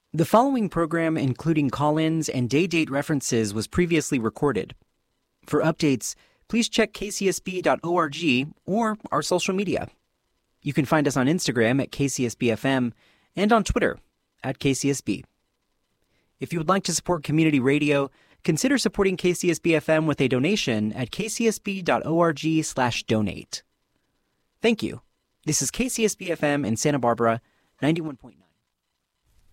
The following program, including call-ins and day-date references, was previously recorded. For updates, please check kcsb.org or our social media. You can find us on Instagram at KCSBFM and on Twitter at KCSB. If you would like to support community radio, consider supporting KCSB-FM with a donation at kcsb.org/donate. Thank you. This is KCSB-FM in Santa Barbara, 91.9.